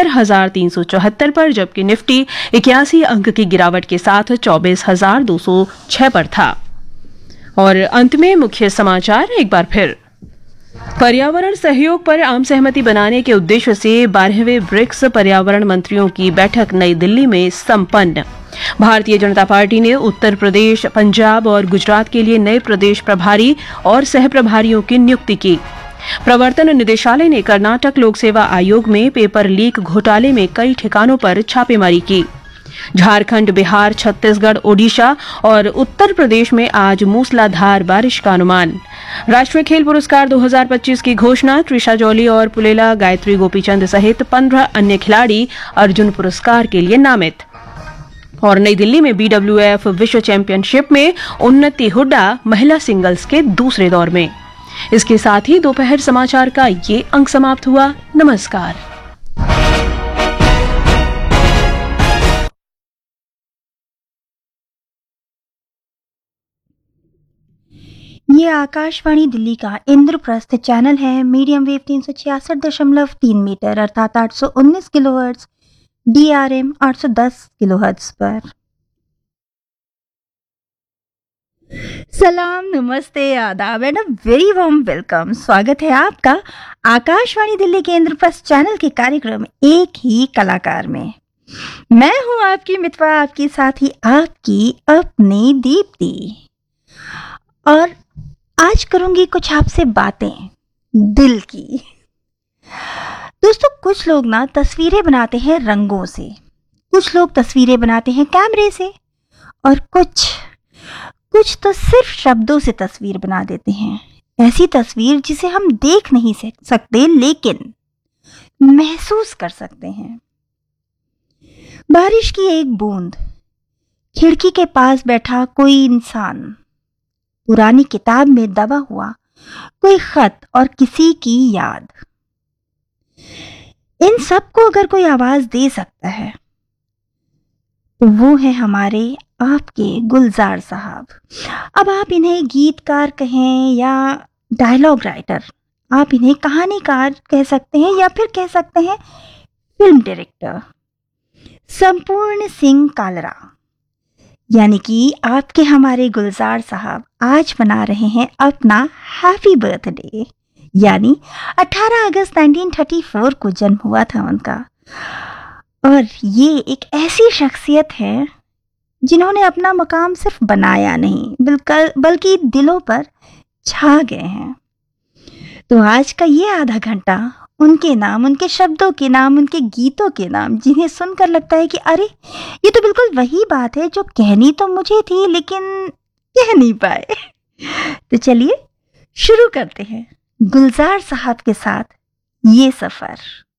71,374 पर, जबकि निफ्टी 81 अंक की गिरावट के साथ 24,206 पर था। और अंत में मुख्य समाचार एक बार फिर। पर्यावरण सहयोग पर आम सहमति बनाने के उद्देश्य से 12वें ब्रिक्स पर्यावरण मंत्रियों की बैठक नई दिल्ली में संपन्न। भारतीय जनता पार्टी ने उत्तर प्रदेश, पंजाब और गुजरात के लिए नए प्रदेश प्रभारी और सह प्रभारियों की नियुक्ति की। प्रवर्तन निदेशालय ने कर्नाटक लोक सेवा आयोग में पेपर लीक घोटाले में कई ठिकानों पर छापेमारी की। झारखंड, बिहार, छत्तीसगढ़, ओडिशा और उत्तर प्रदेश में आज मूसलाधार बारिश का अनुमान। राष्ट्रीय खेल पुरस्कार 2025 की घोषणा। त्रिशा जॉली और पुलेला गायत्री गोपीचंद सहित 15 अन्य खिलाड़ी अर्जुन पुरस्कार के लिए नामित। और नई दिल्ली में BWF विश्व चैंपियनशिप में उन्नति हुड्डा महिला सिंगल्स के दूसरे दौर में। इसके साथ ही दोपहर समाचार का ये अंक समाप्त हुआ। नमस्कार। ये आकाशवाणी दिल्ली का इंद्रप्रस्थ चैनल है। मीडियम वेव 366.3 मीटर अर्थात 819 किलोहर्ट्ज, DRM 810 किलोहर्ट्ज पर। सलाम, नमस्ते, आदाब and a very warm welcome. स्वागत है आपका आकाशवाणी दिल्ली के इंद्रप्रस्थ चैनल के कार्यक्रम एक ही कलाकार में। मैं हूं आपकी मितवा, आपके साथ ही आपकी अपनी दीप्ति। और आज करूंगी कुछ आपसे बातें दिल की। दोस्तों, कुछ लोग ना तस्वीरें बनाते हैं रंगों से, कुछ लोग तस्वीरें बनाते हैं कैमरे से, और कुछ तो सिर्फ शब्दों से तस्वीर बना देते हैं। ऐसी तस्वीर जिसे हम देख नहीं सकते लेकिन महसूस कर सकते हैं। बारिश की एक बूंद, खिड़की के पास बैठा कोई इंसान, पुरानी किताब में दबा हुआ कोई खत और किसी की याद। इन सब को अगर कोई आवाज दे सकता है तो वो है हमारे आपके गुलजार साहब। अब आप इन्हें गीतकार कहें या डायलॉग राइटर, आप इन्हें कहानीकार कह सकते हैं या फिर कह सकते हैं फिल्म डायरेक्टर। संपूर्ण सिंह कालरा यानी कि आपके हमारे गुलजार साहब आज मना रहे हैं अपना हैप्पी बर्थडे। यानी 18 अगस्त 1934 को जन्म हुआ था उनका। और ये एक ऐसी शख्सियत है जिन्होंने अपना मकाम सिर्फ बनाया नहीं बल्कि दिलों पर छा गए हैं। तो आज का ये आधा घंटा उनके नाम, उनके शब्दों के नाम, उनके गीतों के नाम, जिन्हें सुनकर लगता है कि अरे ये तो बिल्कुल वही बात है जो कहनी तो मुझे थी लेकिन कह नहीं पाए। तो चलिए शुरू करते हैं गुलजार साहब के साथ ये सफर।